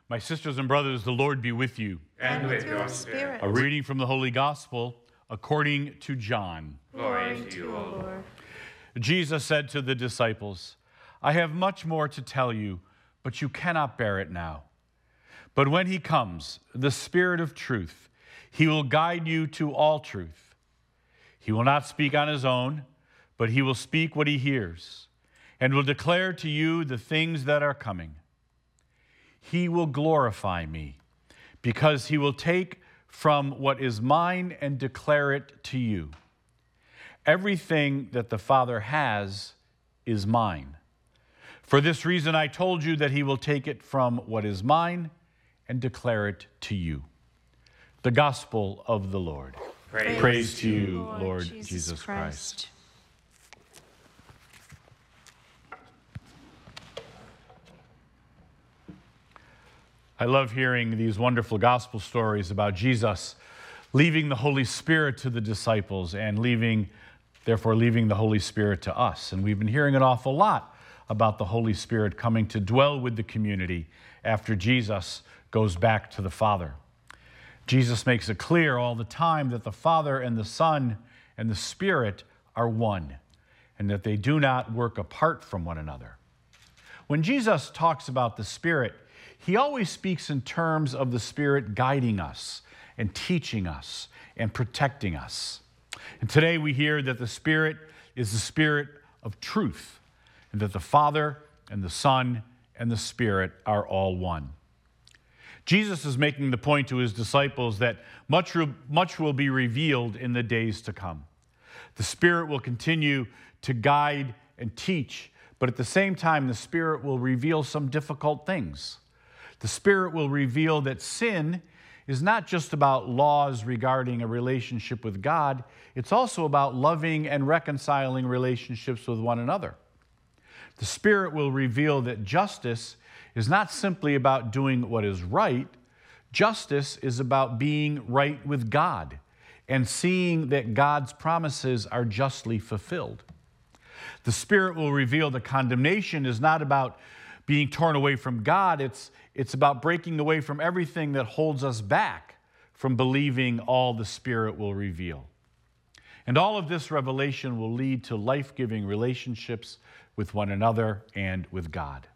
My sisters and brothers, the Lord be with you. And with your spirit. A reading from the Holy Gospel according to John. Glory to you, O Lord. Jesus said to the disciples, I have much more to tell you, but you cannot bear it now. But when he comes, the Spirit of truth, he will guide you to all truth. He will not speak on his own, but he will speak what he hears, and will declare to you the things that are coming. He will glorify me, because he will take from what is mine and declare it to you. Everything that the Father has is mine. For this reason I told you that he will take it from what is mine and declare it to you. The Gospel of the Lord. Praise to you, Lord Jesus Christ. I love hearing these wonderful gospel stories about Jesus leaving the Holy Spirit to the disciples and therefore leaving the Holy Spirit to us. And we've been hearing an awful lot about the Holy Spirit coming to dwell with the community after Jesus goes back to the Father. Jesus makes it clear all the time that the Father and the Son and the Spirit are one, and that they do not work apart from one another. When Jesus talks about the Spirit, he always speaks in terms of the Spirit guiding us and teaching us and protecting us. And today we hear that the Spirit is the Spirit of truth, and that the Father and the Son and the Spirit are all one. Jesus is making the point to his disciples that much will be revealed in the days to come. The Spirit will continue to guide and teach, but at the same time, the Spirit will reveal some difficult things. The Spirit will reveal that sin is not just about laws regarding a relationship with God, it's also about loving and reconciling relationships with one another. The Spirit will reveal that justice is not simply about doing what is right. Justice is about being right with God and seeing that God's promises are justly fulfilled. The Spirit will reveal that condemnation is not about being torn away from God. It's about breaking away from everything that holds us back from believing all the Spirit will reveal. And all of this revelation will lead to life-giving relationships with one another and with God.